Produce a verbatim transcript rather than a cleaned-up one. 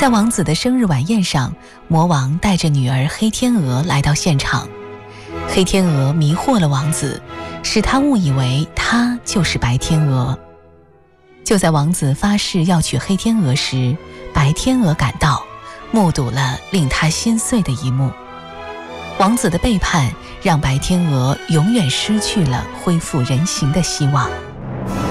在王子的生日晚宴上，魔王带着女儿黑天鹅来到现场。黑天鹅迷惑了王子，使他误以为他就是白天鹅。就在王子发誓要娶黑天鹅时，白天鹅赶到，目睹了令他心碎的一幕。王子的背叛让白天鹅永远失去了恢复人形的希望。